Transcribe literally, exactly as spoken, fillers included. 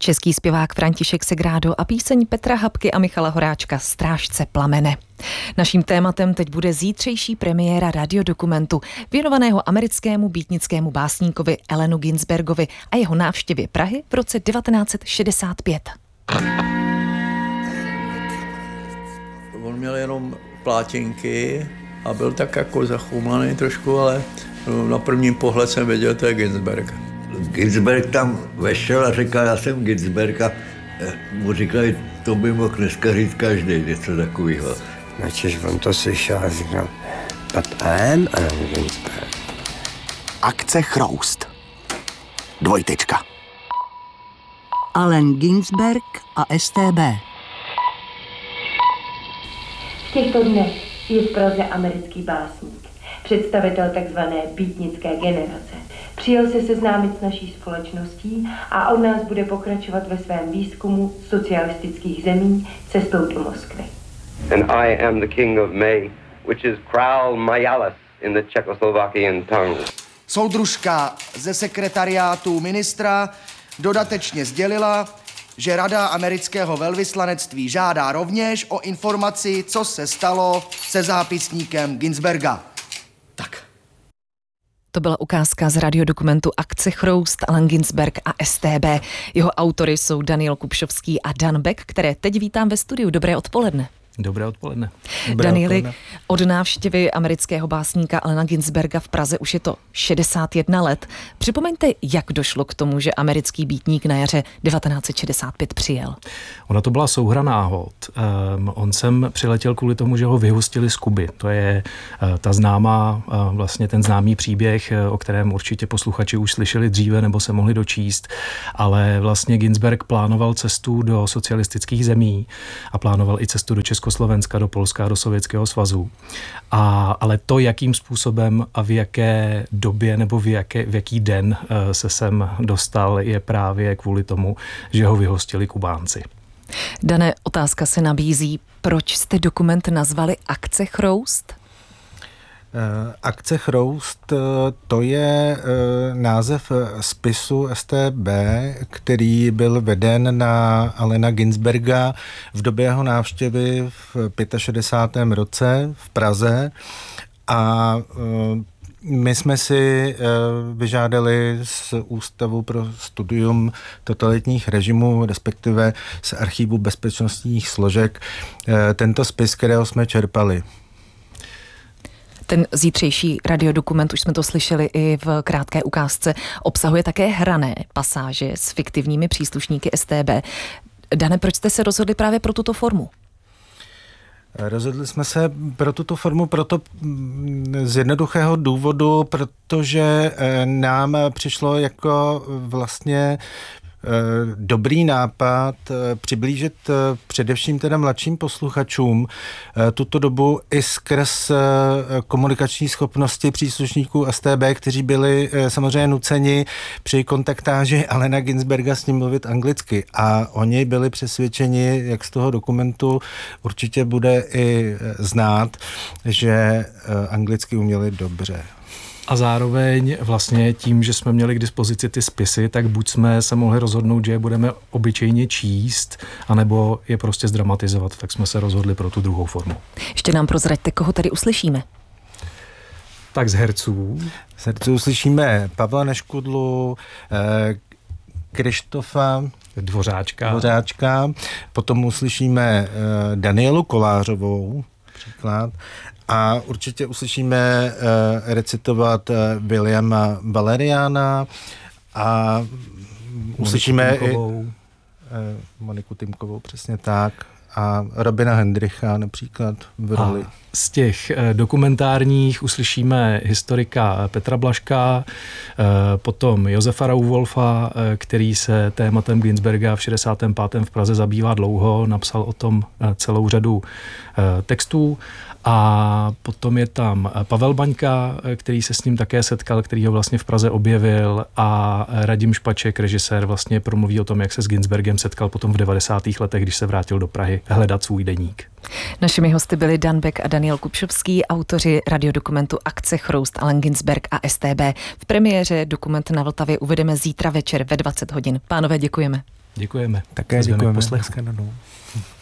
Český zpěvák František Segrádo a píseň Petra Habky a Michala Horáčka Strážce plamene. Naším tématem teď bude zítřejší premiéra radiodokumentu věnovaného americkému býtnickému básníkovi Allenu Ginsbergovi a jeho návštěvě Prahy v roce devatenáct set šedesát pět. On měl jenom plátinky a byl tak jako zachumlaný trošku, ale na první pohled jsem věděl, to je Ginsberg. Ginsberg tam vešel a říkal, já jsem Ginsberg a mu říkali, to by mohl dneska říct každý, něco takového. Načež on to slyšel a říkal, but I'm Allen Ginsberg. Akce Chroust. Dvojtečka. Allen Ginsberg a S T B. V těchto dnech je v Praze americký básník, představitel takzvané býtnické generace. Přijel se seznámit s naší společností a od nás bude pokračovat ve svém výzkumu socialistických zemí cestou do Moskvy. And I am the king of May, which is Král Majalis in the Czechoslovakian tongue. Soudružka ze sekretariátu ministra dodatečně sdělila, že Rada amerického velvyslanectví žádá rovněž o informaci, co se stalo se zápisníkem Ginsberga. Tak. To byla ukázka z radiodokumentu Akce Chroust, Allen Ginsberg a S T B. Jeho autory jsou Daniel Kupšovský a Dan Beck, které teď vítám ve studiu. Dobré odpoledne. Dobré odpoledne. Dobré Danieli, odpoledne. Od návštěvy amerického básníka Allena Ginsberga v Praze už je to šedesát jedna let. Připomeňte, jak došlo k tomu, že americký býtník na jaře devatenáct set šedesát pět přijel. Ona to byla souhra náhod. Um, on sem přiletěl kvůli tomu, že ho vyhostili z Kuby. To je uh, ta známá, uh, vlastně ten známý příběh, uh, o kterém určitě posluchači už slyšeli dříve nebo se mohli dočíst, ale vlastně Ginsberg plánoval cestu do socialistických zemí a plánoval i cestu do Československa, do Polska, do Sovětského svazu. A, ale to, jakým způsobem a v jaké době nebo v, jaké, v jaký den uh, se sem dostal, je právě kvůli tomu, že ho vyhostili Kubánci. Dané, otázka se nabízí, proč jste dokument nazvali Akce Chroust? Akce Chroust, to je název spisu S T B, který byl veden na Allena Ginsberga v době jeho návštěvy v šedesátém pátém roce v Praze a my jsme si vyžádali z Ústavu pro studium totalitních režimů, respektive z archivu bezpečnostních složek, tento spis, kterého jsme čerpali. Ten zítřejší radiodokument, už jsme to slyšeli i v krátké ukázce, obsahuje také hrané pasáže s fiktivními příslušníky S T B. Dane, proč jste se rozhodli právě pro tuto formu? Rozhodli jsme se pro tuto formu proto z jednoduchého důvodu, protože nám přišlo jako vlastně dobrý nápad přiblížit především teda mladším posluchačům tuto dobu i skrz komunikační schopnosti příslušníků S T B, kteří byli samozřejmě nuceni při kontaktáži Allena Ginsberga s ním mluvit anglicky. A oni byli přesvědčeni, jak z toho dokumentu určitě bude i znát, že anglicky uměli dobře. A zároveň vlastně tím, že jsme měli k dispozici ty spisy, tak buď jsme se mohli rozhodnout, že je budeme obyčejně číst, anebo je prostě zdramatizovat, tak jsme se rozhodli pro tu druhou formu. Ještě nám prozraďte, koho tady uslyšíme. Tak z herců. Z herců uslyšíme Pavla Neškudlu, eh, Krištofa Dvořáčka. Dvořáčka, potom uslyšíme eh, Danielu Kolářovou, příklad, a určitě uslyšíme uh, recitovat uh, Williama Valeriana a Moniku uslyšíme Tymkovou. i uh, Moniku Tymkovou, přesně tak, a Robina Hendricha například v roli. A z těch dokumentárních uslyšíme historika Petra Blažka, potom Josefa Rauwolfa, který se tématem Ginsberga v šedesátém pátém v Praze zabývá dlouho, napsal o tom celou řadu textů. A potom je tam Pavel Baňka, který se s ním také setkal, který ho vlastně v Praze objevil, a Radim Špaček, režisér, vlastně promluví o tom, jak se s Ginsbergem setkal potom v devadesátých letech, když se vrátil do Prahy hledat svůj deník. Našimi hosty byli Dan Beck a Daniel Kupšovský, autoři radiodokumentu Akce Chroust, Allen Ginsberg a S T B. V premiéře dokument na Vltavě uvedeme zítra večer ve dvacet hodin. Pánové, děkujeme. Děkuji. Děkujeme. Také Zveme k děkujeme. poslechu. Shledanou.